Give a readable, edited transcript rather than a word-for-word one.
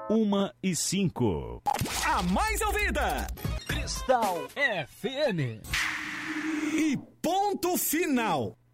1h05. A mais ouvida, Cristal FM. E ponto final.